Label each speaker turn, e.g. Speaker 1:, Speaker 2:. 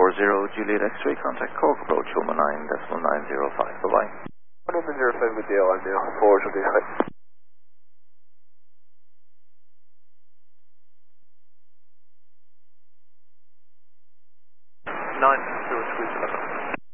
Speaker 1: Juliet X-ray, contact Cork approach, Loma 9.905, bye-bye.
Speaker 2: 105 with the airline now, 4 Juliet. 9 Juliet.